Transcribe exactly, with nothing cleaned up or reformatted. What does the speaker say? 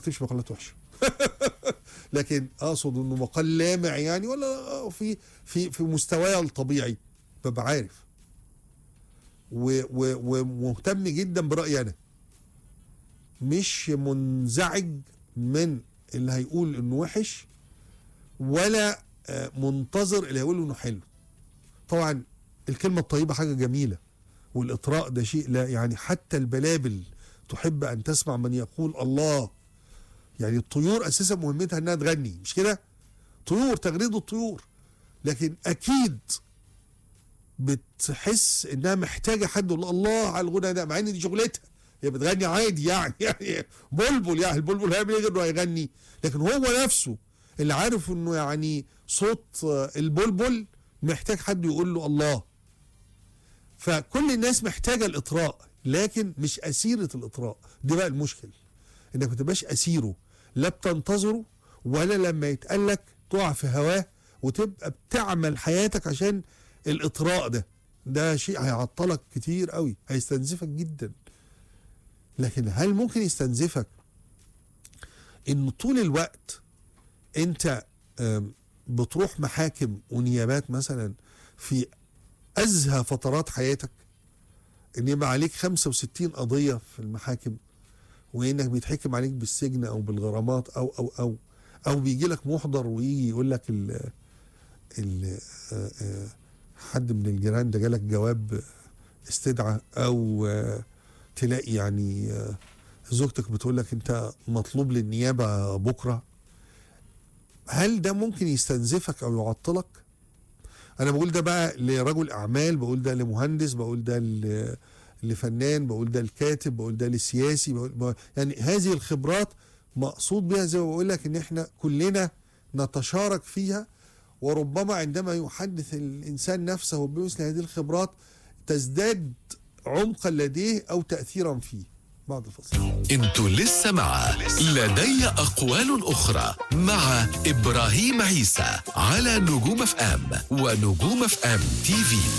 بكتبش مقالات وحشه. لكن اقصد انه مقال لامع يعني، ولا في في في مستواي الطبيعي ببقى عارف ومهتم جدا برايي انا، مش منزعج من اللي هيقول انه وحش، ولا منتظر اللي هيقول انه حلو. طبعا الكلمه الطيبه حاجه جميله، والاطراء ده شيء لا يعني، حتى البلابل تحب ان تسمع من يقول الله. يعني الطيور اساسا مهمتها انها تغني، مش كده؟ طيور، تغريد الطيور، لكن اكيد بتحس انها محتاجه حد يقول الله على الغنى ده، مع ان دي شغلتها، هي بتغني عادي يعني. يعني بلبل، يعني البلبل هيعمل ايه غير انه هيغني؟ لكن هو نفسه اللي عارف انه يعني صوت البلبل محتاج حد يقول له الله. فكل الناس محتاجه الاطراء، لكن مش اسيره الاطراء. دي بقى المشكل، انك ما تبقاش اسيره، لا بتنتظره ولا لما يتقالك تقع في هواه وتبقى بتعمل حياتك عشان الاطراء ده. ده شيء هيعطلك كتير قوي، هيستنزفك جدا. لكن هل ممكن يستنزفك ان طول الوقت انت بتروح محاكم ونيابات مثلا في ازهى فترات حياتك، ان يبقى عليك خمسة وستين قضية في المحاكم، وانك بيتحكم عليك بالسجن او بالغرامات او او او او بيجي لك محضر ويجي يقول لك ال ال حد من الجيران ده جالك جواب استدعاء، او تلاقي يعني زوجتك بتقول لك انت مطلوب للنيابة بكرة. هل ده ممكن يستنزفك او يعطلك؟ انا بقول ده بقى لرجل اعمال، بقول ده لمهندس، بقول ده لفنان، بقول ده لكاتب، بقول ده لسياسي، بقول يعني هذه الخبرات مقصود بها زي ما بقول لك ان احنا كلنا نتشارك فيها. وربما عندما يحدث الانسان نفسه بمثل هذه الخبرات تزداد عمقا لديه او تاثيرا فيه. بعد الفصل انتوا لسه مع لدي اقوال اخرى مع ابراهيم عيسى على نجوم اف ام ونجوم اف ام تي في.